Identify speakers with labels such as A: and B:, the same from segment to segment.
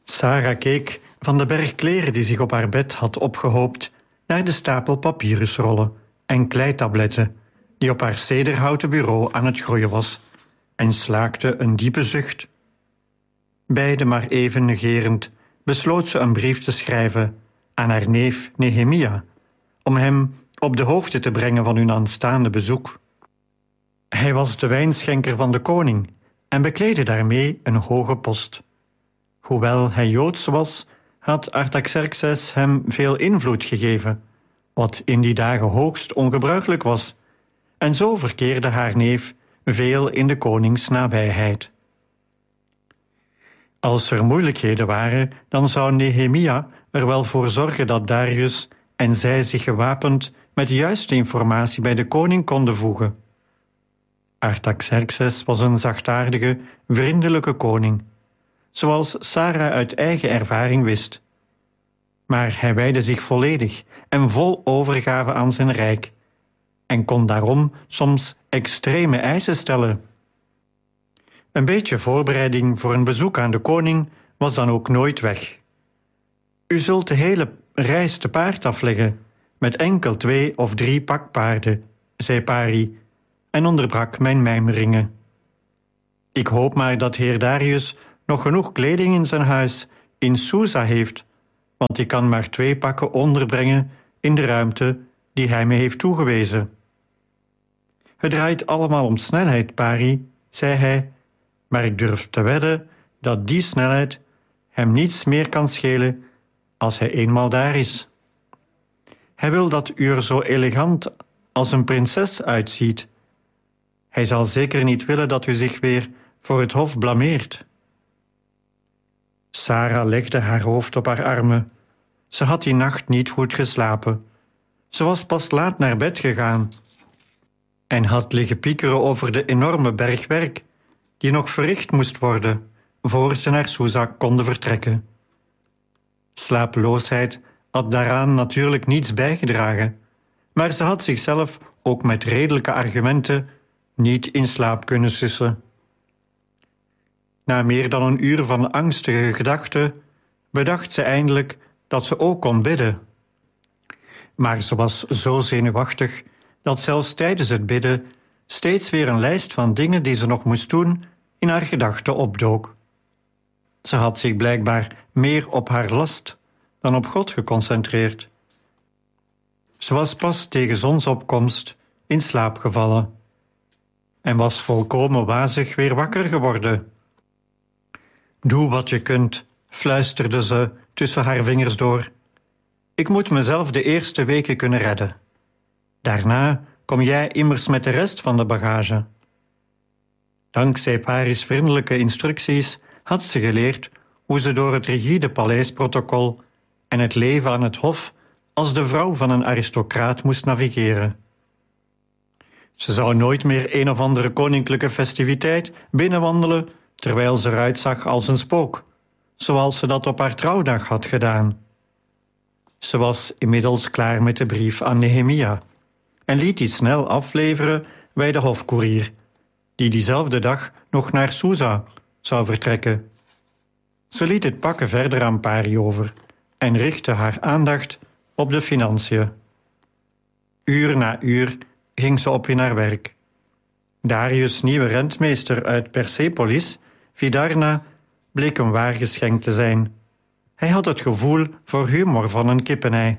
A: Sarah keek van de berg kleren die zich op haar bed had opgehoopt naar de stapel papyrusrollen en kleitabletten die op haar cederhouten bureau aan het groeien was en slaakte een diepe zucht. Beide maar even negerend besloot ze een brief te schrijven aan haar neef Nehemia om hem op de hoogte te brengen van hun aanstaande bezoek. Hij was de wijnschenker van de koning en bekleedde daarmee een hoge post. Hoewel hij Joods was, had Artaxerxes hem veel invloed gegeven, wat in die dagen hoogst ongebruikelijk was, en zo verkeerde haar neef veel in de konings nabijheid. Als er moeilijkheden waren, dan zou Nehemia er wel voor zorgen dat Darius en zij zich gewapend met de juiste informatie bij de koning konden voegen. Artaxerxes was een zachtaardige, vriendelijke koning, zoals Sarah uit eigen ervaring wist. Maar hij wijdde zich volledig en vol overgave aan zijn rijk en kon daarom soms extreme eisen stellen. Een beetje voorbereiding voor een bezoek aan de koning was dan ook nooit weg. U zult de hele reis te paard afleggen, met enkel 2 of 3 pakpaarden, zei Pari, en onderbrak mijn mijmeringen. Ik hoop maar dat heer Darius nog genoeg kleding in zijn huis in Susa heeft, want ik kan maar 2 pakken onderbrengen in de ruimte die hij me heeft toegewezen. Het draait allemaal om snelheid, Pari, zei hij, maar ik durf te wedden dat die snelheid hem niets meer kan schelen als hij eenmaal daar is. Hij wil dat u er zo elegant als een prinses uitziet. Hij zal zeker niet willen dat u zich weer voor het hof blameert. Sarah legde haar hoofd op haar armen. Ze had die nacht niet goed geslapen. Ze was pas laat naar bed gegaan en had liggen piekeren over de enorme berg werk die nog verricht moest worden voor ze naar Susa konden vertrekken. Slapeloosheid had daaraan natuurlijk niets bijgedragen, maar ze had zichzelf ook met redelijke argumenten niet in slaap kunnen sussen. Na meer dan een uur van angstige gedachten bedacht ze eindelijk dat ze ook kon bidden. Maar ze was zo zenuwachtig dat zelfs tijdens het bidden steeds weer een lijst van dingen die ze nog moest doen in haar gedachten opdook. Ze had zich blijkbaar meer op haar last dan op God geconcentreerd. Ze was pas tegen zonsopkomst in slaap gevallen en was volkomen wazig weer wakker geworden. Doe wat je kunt, fluisterde ze tussen haar vingers door. Ik moet mezelf de eerste weken kunnen redden. Daarna kom jij immers met de rest van de bagage. Dankzij Paris' vriendelijke instructies had ze geleerd hoe ze door het rigide paleisprotocol en het leven aan het hof als de vrouw van een aristocraat moest navigeren. Ze zou nooit meer een of andere koninklijke festiviteit binnenwandelen terwijl ze eruit zag als een spook, zoals ze dat op haar trouwdag had gedaan. Ze was inmiddels klaar met de brief aan Nehemia en liet die snel afleveren bij de hofkoerier, die diezelfde dag nog naar Susa zou vertrekken. Ze liet het pakken verder aan Pari over en richtte haar aandacht op de financiën. Uur na uur ging ze op in haar werk. Darius' nieuwe rentmeester uit Persepolis, Vidarna, bleek een waar geschenk te zijn. Hij had het gevoel voor humor van een kippenei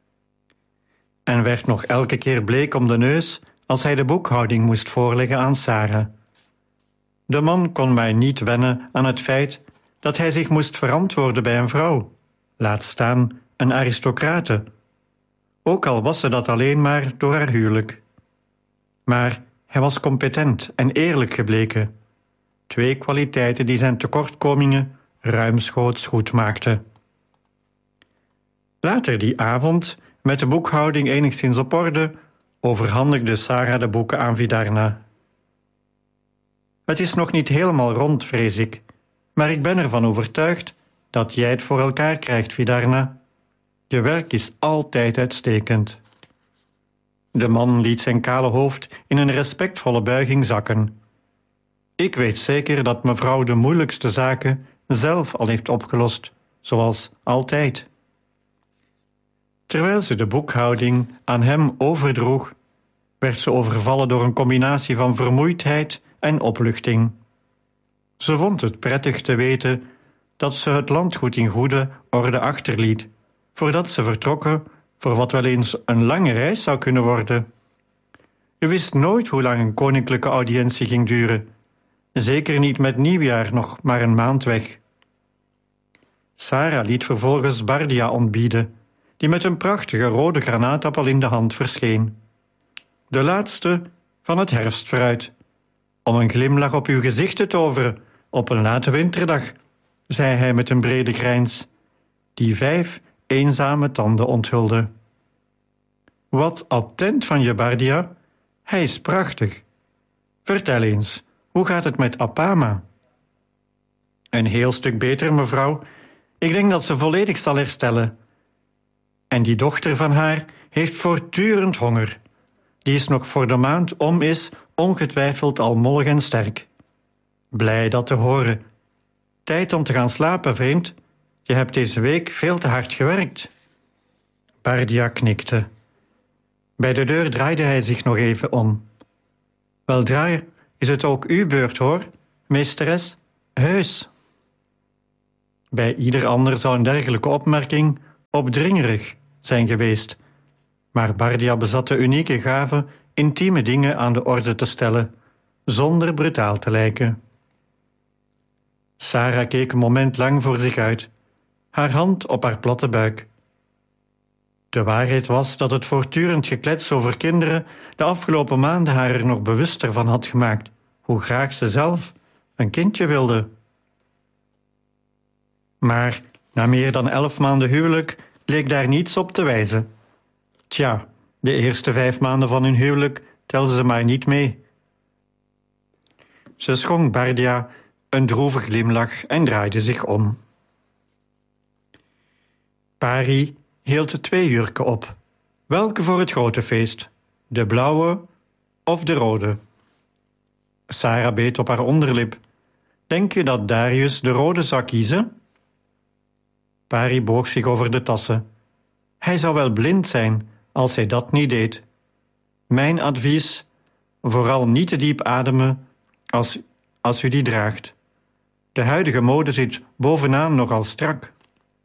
A: en werd nog elke keer bleek om de neus als hij de boekhouding moest voorleggen aan Sarah. De man kon maar niet wennen aan het feit dat hij zich moest verantwoorden bij een vrouw, laat staan een aristocrate, ook al was ze dat alleen maar door haar huwelijk. Maar hij was competent en eerlijk gebleken, 2 kwaliteiten die zijn tekortkomingen ruimschoots goed maakten. Later die avond, met de boekhouding enigszins op orde, overhandigde Sarah de boeken aan Vidarna. Het is nog niet helemaal rond, vrees ik, maar ik ben ervan overtuigd dat jij het voor elkaar krijgt, Vidarna. Je werk is altijd uitstekend. De man liet zijn kale hoofd in een respectvolle buiging zakken. Ik weet zeker dat mevrouw de moeilijkste zaken zelf al heeft opgelost, zoals altijd. Terwijl ze de boekhouding aan hem overdroeg, werd ze overvallen door een combinatie van vermoeidheid en opluchting. Ze vond het prettig te weten dat ze het landgoed in goede orde achterliet, voordat ze vertrokken voor wat wel eens een lange reis zou kunnen worden. Je wist nooit hoe lang een koninklijke audiëntie ging duren, zeker niet met nieuwjaar nog maar een maand weg. Sarah liet vervolgens Bardia ontbieden, die met een prachtige rode granaatappel in de hand verscheen. De laatste van het herfstfruit, om een glimlach op uw gezicht te toveren op een late winterdag, zei hij met een brede grijns, die 5 eenzame tanden onthulde. Wat attent van je, Bardia. Hij is prachtig. Vertel eens, hoe gaat het met Apama? Een heel stuk beter, mevrouw. Ik denk dat ze volledig zal herstellen. En die dochter van haar heeft voortdurend honger. Die is nog voor de maand om is ongetwijfeld al mollig en sterk. Blij dat te horen. Tijd om te gaan slapen, vriend. Je hebt deze week veel te hard gewerkt. Bardia knikte. Bij de deur draaide hij zich nog even om. Weldra is het ook uw beurt, hoor, meesteres. Heus. Bij ieder ander zou een dergelijke opmerking opdringerig zijn geweest. Maar Bardia bezat de unieke gave intieme dingen aan de orde te stellen, zonder brutaal te lijken. Sarah keek een moment lang voor zich uit, haar hand op haar platte buik. De waarheid was dat het voortdurend geklets over kinderen de afgelopen maanden haar er nog bewuster van had gemaakt, hoe graag ze zelf een kindje wilde. Maar na meer dan 11 maanden huwelijk leek daar niets op te wijzen. Tja, de eerste 5 maanden van hun huwelijk telden ze maar niet mee. Ze schonk Bardia een droevig glimlach en draaide zich om. Pari hield 2 jurken op. Welke voor het grote feest? De blauwe of de rode? Sarah beet op haar onderlip. Denk je dat Darius de rode zou kiezen? Pari boog zich over de tassen. Hij zou wel blind zijn als hij dat niet deed. Mijn advies, vooral niet te diep ademen als u die draagt. De huidige mode zit bovenaan nogal strak.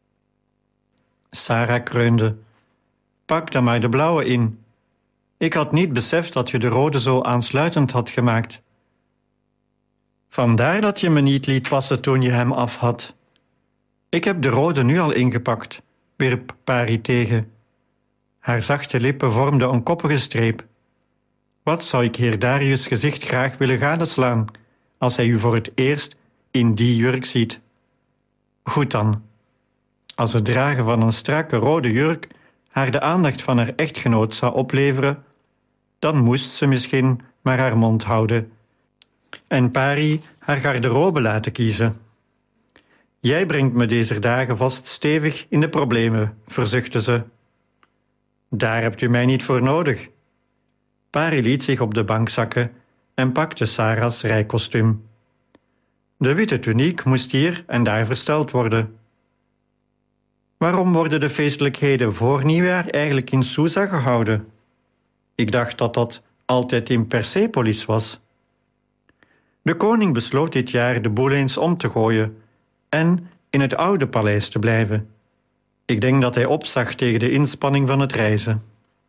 A: Sarah kreunde. Pak dan maar de blauwe in. Ik had niet beseft dat je de rode zo aansluitend had gemaakt. Vandaar dat je me niet liet passen toen je hem af had. Ik heb de rode nu al ingepakt, wierp Pari tegen. Haar zachte lippen vormden een koppige streep. Wat zou ik heer Darius' gezicht graag willen gadeslaan, als hij u voor het eerst in die jurk ziet. Goed dan. Als het dragen van een strakke rode jurk haar de aandacht van haar echtgenoot zou opleveren, dan moest ze misschien maar haar mond houden en Pari haar garderobe laten kiezen. Jij brengt me deze dagen vast stevig in de problemen, verzuchtte ze. Daar hebt u mij niet voor nodig. Pari liet zich op de bank zakken en pakte Sarah's rijkostuum. De witte tuniek moest hier en daar versteld worden. Waarom worden de feestelijkheden voor nieuwjaar eigenlijk in Susa gehouden? Ik dacht dat dat altijd in Persepolis was. De koning besloot dit jaar de boel eens om te gooien en in het oude paleis te blijven. Ik denk dat hij opzag tegen de inspanning van het reizen.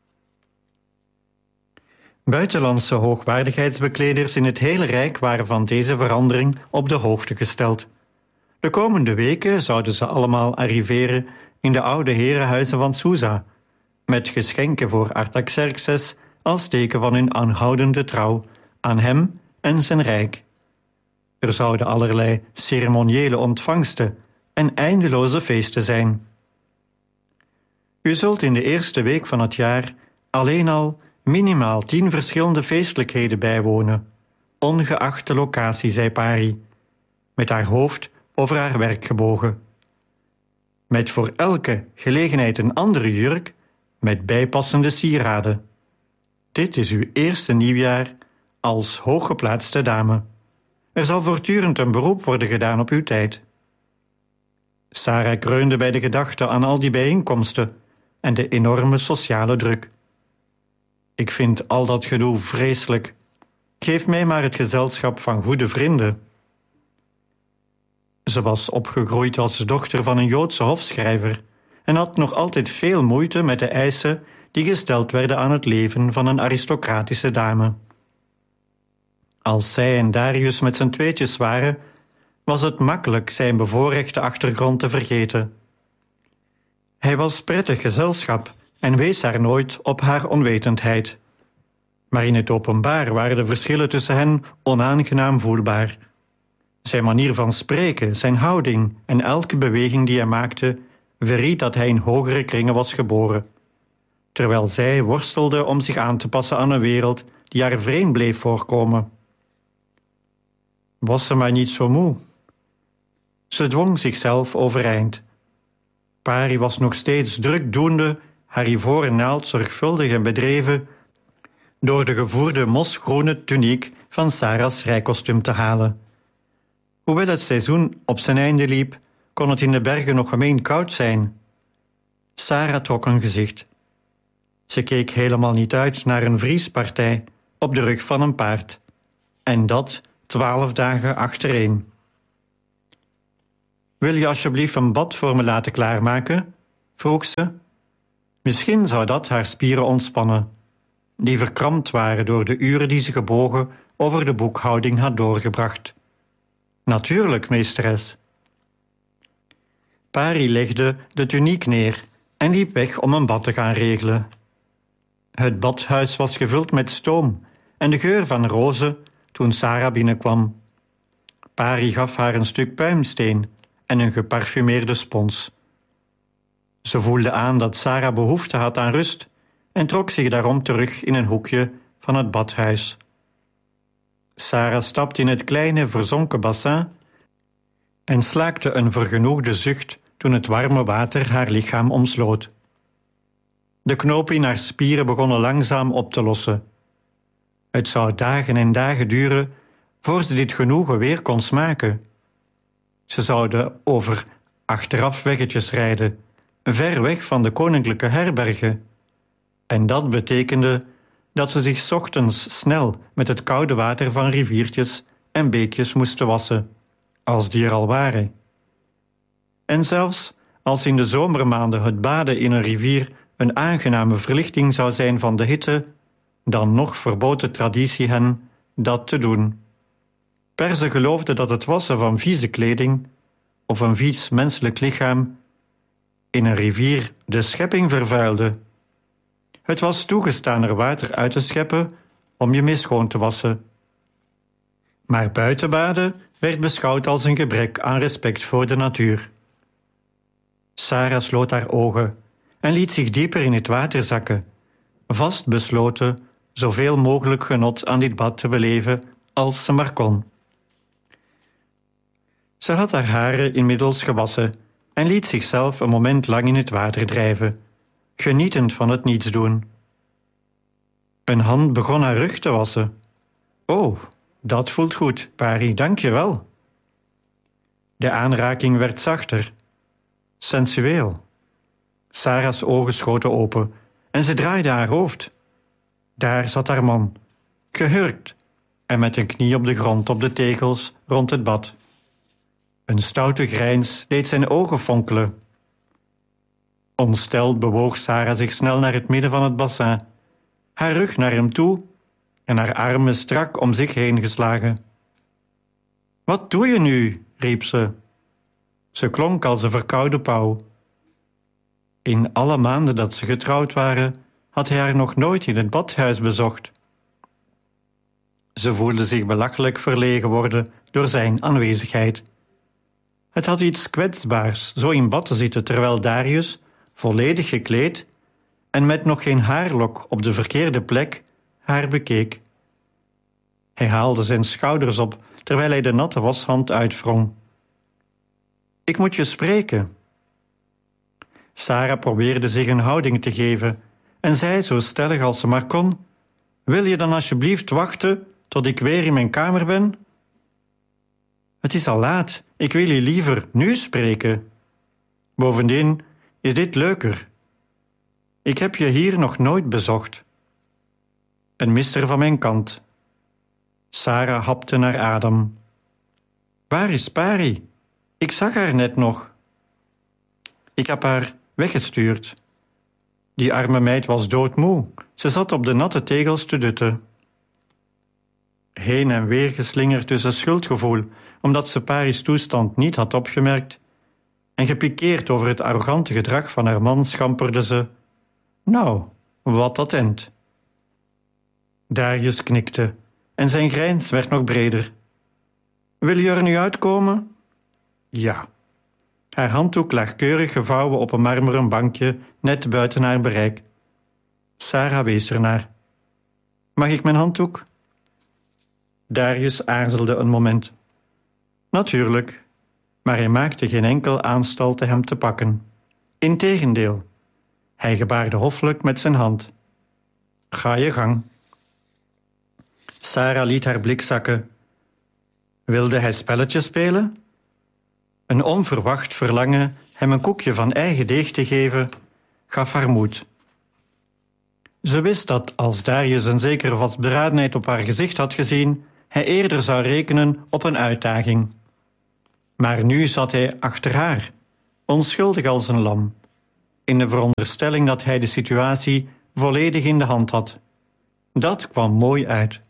A: Buitenlandse hoogwaardigheidsbekleders in het hele Rijk waren van deze verandering op de hoogte gesteld. De komende weken zouden ze allemaal arriveren in de oude herenhuizen van Susa, met geschenken voor Artaxerxes als teken van hun aanhoudende trouw aan hem en zijn rijk. Er zouden allerlei ceremoniële ontvangsten en eindeloze feesten zijn. U zult in de eerste week van het jaar alleen al minimaal 10 verschillende feestelijkheden bijwonen, ongeacht de locatie, zei Pari, met haar hoofd over haar werk gebogen. Met voor elke gelegenheid een andere jurk, met bijpassende sieraden. Dit is uw eerste nieuwjaar als hooggeplaatste dame. Er zal voortdurend een beroep worden gedaan op uw tijd. Sarah kreunde bij de gedachte aan al die bijeenkomsten en de enorme sociale druk. Ik vind al dat gedoe vreselijk. Geef mij maar het gezelschap van goede vrienden. Ze was opgegroeid als dochter van een Joodse hofschrijver en had nog altijd veel moeite met de eisen die gesteld werden aan het leven van een aristocratische dame. Als zij en Darius met z'n tweetjes waren, was het makkelijk zijn bevoorrechte achtergrond te vergeten. Hij was prettig gezelschap en wees haar nooit op haar onwetendheid. Maar in het openbaar waren de verschillen tussen hen onaangenaam voelbaar. Zijn manier van spreken, zijn houding en elke beweging die hij maakte, verried dat hij in hogere kringen was geboren, terwijl zij worstelde om zich aan te passen aan een wereld die haar vreemd bleef voorkomen. Was ze maar niet zo moe? Ze dwong zichzelf overeind. Pari was nog steeds drukdoende haar ivoren naald zorgvuldig en bedreven door de gevoerde mosgroene tuniek van Sarah's rijkostuum te halen. Hoewel het seizoen op zijn einde liep, kon het in de bergen nog gemeen koud zijn. Sarah trok een gezicht. Ze keek helemaal niet uit naar een vriespartij op de rug van een paard. En dat 12 dagen achtereen. Wil je alsjeblieft een bad voor me laten klaarmaken? Vroeg ze. Misschien zou dat haar spieren ontspannen, die verkrampt waren door de uren die ze gebogen over de boekhouding had doorgebracht. Natuurlijk, meesteres. Pari legde de tuniek neer en liep weg om een bad te gaan regelen. Het badhuis was gevuld met stoom en de geur van rozen toen Sarah binnenkwam. Pari gaf haar een stuk puimsteen en een geparfumeerde spons. Ze voelde aan dat Sarah behoefte had aan rust en trok zich daarom terug in een hoekje van het badhuis. Sarah stapte in het kleine verzonken bassin en slaakte een vergenoegde zucht toen het warme water haar lichaam omsloot. De knopen in haar spieren begonnen langzaam op te lossen. Het zou dagen en dagen duren voor ze dit genoegen weer kon smaken. Ze zouden over achterafweggetjes rijden, ver weg van de koninklijke herbergen. En dat betekende dat ze zich 's ochtends snel met het koude water van riviertjes en beekjes moesten wassen, als die er al waren. En zelfs als in de zomermaanden het baden in een rivier een aangename verlichting zou zijn van de hitte, dan nog verbood de traditie hen dat te doen. Perzen geloofden dat het wassen van vieze kleding of een vies menselijk lichaam in een rivier de schepping vervuilde. Het was toegestaan er water uit te scheppen om je mee schoon te wassen. Maar buitenbaden werd beschouwd als een gebrek aan respect voor de natuur. Sarah sloot haar ogen en liet zich dieper in het water zakken, vast besloten zoveel mogelijk genot aan dit bad te beleven als ze maar kon. Ze had haar haren inmiddels gewassen en liet zichzelf een moment lang in het water drijven, genietend van het nietsdoen. Een hand begon haar rug te wassen. Oh, dat voelt goed, Pari, dank je wel. De aanraking werd zachter, sensueel. Sarah's ogen schoten open en ze draaide haar hoofd. Daar zat haar man, gehurkt en met een knie op de grond op de tegels rond het bad. Een stoute grijns deed zijn ogen fonkelen. Ontsteld bewoog Sarah zich snel naar het midden van het bassin, haar rug naar hem toe en haar armen strak om zich heen geslagen. Wat doe je nu? Riep ze. Ze klonk als een verkoude pauw. In alle maanden dat ze getrouwd waren, had hij haar nog nooit in het badhuis bezocht. Ze voelde zich belachelijk verlegen worden door zijn aanwezigheid. Het had iets kwetsbaars zo in bad te zitten terwijl Darius, volledig gekleed en met nog geen haarlok op de verkeerde plek, haar bekeek. Hij haalde zijn schouders op terwijl hij de natte washand uitwrong. Ik moet je spreken. Sarah probeerde zich een houding te geven en zei zo stellig als ze maar kon: wil je dan alsjeblieft wachten tot ik weer in mijn kamer ben? Het is al laat, ik wil je liever nu spreken. Bovendien is dit leuker. Ik heb je hier nog nooit bezocht. Een misser van mijn kant. Sarah hapte naar adem. Waar is Pari? Ik zag haar net nog. Ik heb haar weggestuurd. Die arme meid was doodmoe. Ze zat op de natte tegels te dutten. Heen en weer geslingerd tussen schuldgevoel, omdat ze Pari's toestand niet had opgemerkt, en gepikeerd over het arrogante gedrag van haar man, schamperde ze: Nou, wat attent. Darius knikte en zijn grijns werd nog breder. Wil je er nu uitkomen? Ja. Haar handdoek lag keurig gevouwen op een marmeren bankje net buiten haar bereik. Sarah wees ernaar. Mag ik mijn handdoek? Darius aarzelde een moment. Natuurlijk, maar hij maakte geen enkel aanstalten hem te pakken. Integendeel, hij gebaarde hoffelijk met zijn hand. Ga je gang. Sarah liet haar blik zakken. Wilde hij spelletjes spelen? Een onverwacht verlangen hem een koekje van eigen deeg te geven, gaf haar moed. Ze wist dat als Darius een zekere vastberadenheid op haar gezicht had gezien, hij eerder zou rekenen op een uitdaging. Maar nu zat hij achter haar, onschuldig als een lam, in de veronderstelling dat hij de situatie volledig in de hand had. Dat kwam mooi uit.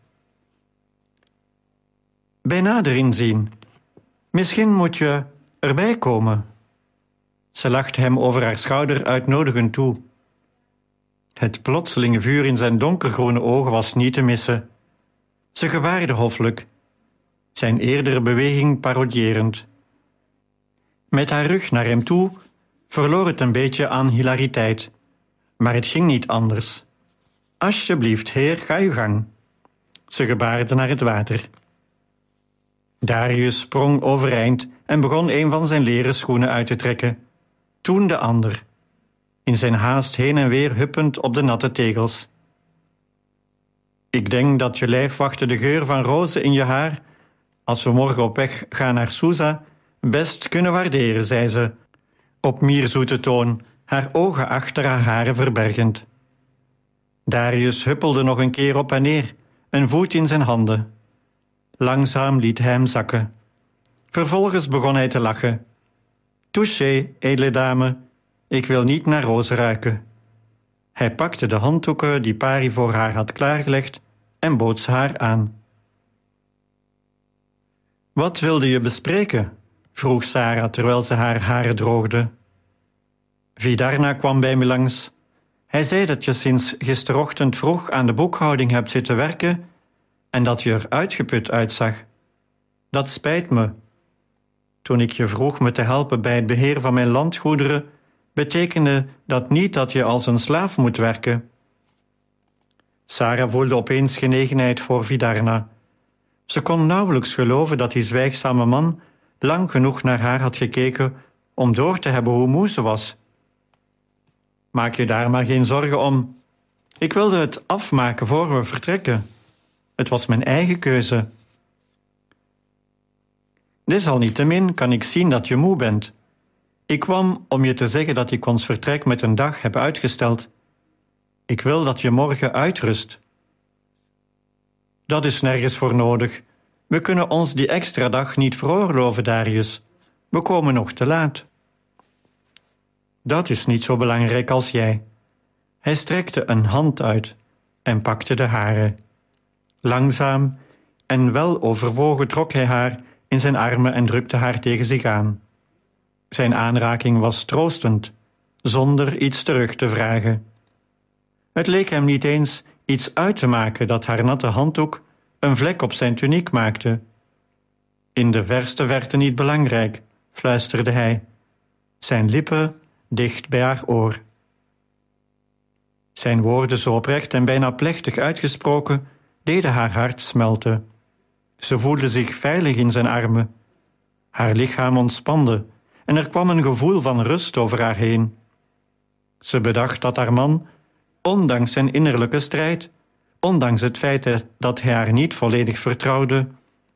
A: Bij nader inzien. Misschien moet je erbij komen. Ze lachte hem over haar schouder uitnodigend toe. Het plotselinge vuur in zijn donkergroene ogen was niet te missen. Ze gebaarde hoffelijk, zijn eerdere beweging parodierend. Met haar rug naar hem toe verloor het een beetje aan hilariteit, maar het ging niet anders. Alsjeblieft, heer, ga uw gang. Ze gebaarde naar het water. Darius sprong overeind en begon een van zijn leren schoenen uit te trekken. Toen de ander, in zijn haast heen en weer huppend op de natte tegels. Ik denk dat je lijf wachtte de geur van rozen in je haar, als we morgen op weg gaan naar Susa, best kunnen waarderen, zei ze, op mierzoete toon, haar ogen achter haar haren verbergend. Darius huppelde nog een keer op en neer, een voet in zijn handen. Langzaam liet hij hem zakken. Vervolgens begon hij te lachen. Touché, edele dame, ik wil niet naar rozen ruiken. Hij pakte de handdoeken die Pari voor haar had klaargelegd en bood ze haar aan. Wat wilde je bespreken? Vroeg Sarah terwijl ze haar haren droogde. Vidarna kwam bij me langs. Hij zei dat je sinds gisterochtend vroeg aan de boekhouding hebt zitten werken en dat je er uitgeput uitzag. Dat spijt me. Toen ik je vroeg me te helpen bij het beheer van mijn landgoederen, betekende dat niet dat je als een slaaf moet werken. Sarah voelde opeens genegenheid voor Vidarna. Ze kon nauwelijks geloven dat die zwijgzame man lang genoeg naar haar had gekeken om door te hebben hoe moe ze was. Maak je daar maar geen zorgen om. Ik wilde het afmaken voor we vertrekken. Het was mijn eigen keuze. Desalniettemin kan ik zien dat je moe bent. Ik kwam om je te zeggen dat ik ons vertrek met een dag heb uitgesteld. Ik wil dat je morgen uitrust. Dat is nergens voor nodig. We kunnen ons die extra dag niet veroorloven, Darius. We komen nog te laat. Dat is niet zo belangrijk als jij. Hij strekte een hand uit en pakte de hare. Langzaam en wel overwogen trok hij haar in zijn armen en drukte haar tegen zich aan. Zijn aanraking was troostend, zonder iets terug te vragen. Het leek hem niet eens iets uit te maken dat haar natte handdoek een vlek op zijn tuniek maakte. In de verste verte niet belangrijk, fluisterde hij, zijn lippen dicht bij haar oor. Zijn woorden zo oprecht en bijna plechtig uitgesproken deden haar hart smelten. Ze voelde zich veilig in zijn armen. Haar lichaam ontspande en er kwam een gevoel van rust over haar heen. Ze bedacht dat haar man, ondanks zijn innerlijke strijd, ondanks het feit dat hij haar niet volledig vertrouwde,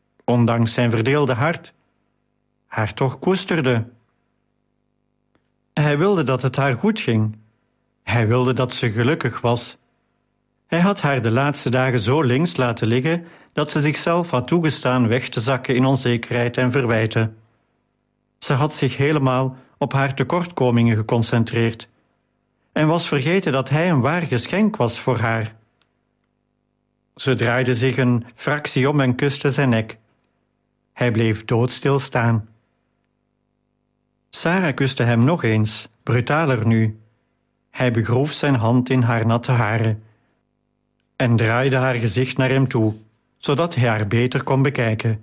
A: ondanks zijn verdeelde hart, haar toch koesterde. Hij wilde dat het haar goed ging. Hij wilde dat ze gelukkig was. Hij had haar de laatste dagen zo links laten liggen dat ze zichzelf had toegestaan weg te zakken in onzekerheid en verwijten. Ze had zich helemaal op haar tekortkomingen geconcentreerd en was vergeten dat hij een waar geschenk was voor haar. Ze draaide zich een fractie om en kuste zijn nek. Hij bleef doodstil staan. Sarah kuste hem nog eens, brutaler nu. Hij begroef zijn hand in haar natte haren en draaide haar gezicht naar hem toe, zodat hij haar beter kon bekijken.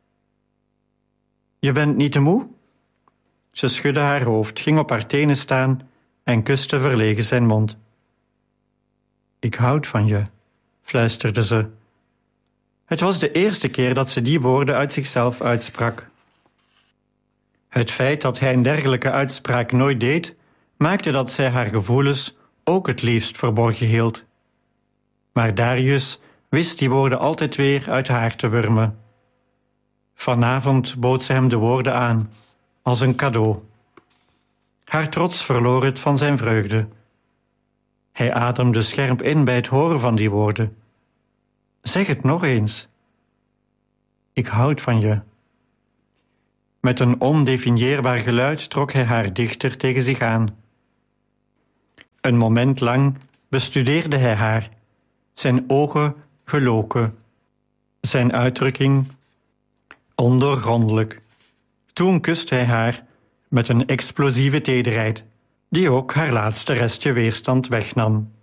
A: Je bent niet te moe? Ze schudde haar hoofd, ging op haar tenen staan en kuste verlegen zijn mond. Ik houd van je, fluisterde ze. Het was de eerste keer dat ze die woorden uit zichzelf uitsprak. Het feit dat hij een dergelijke uitspraak nooit deed, maakte dat zij haar gevoelens ook het liefst verborgen hield. Maar Darius wist die woorden altijd weer uit haar te wurmen. Vanavond bood ze hem de woorden aan, als een cadeau. Haar trots verloor het van zijn vreugde. Hij ademde scherp in bij het horen van die woorden. Zeg het nog eens. Ik houd van je. Met een ondefinieerbaar geluid trok hij haar dichter tegen zich aan. Een moment lang bestudeerde hij haar, zijn ogen geloken, zijn uitdrukking ondoorgrondelijk. Toen kuste hij haar met een explosieve tederheid, die ook haar laatste restje weerstand wegnam.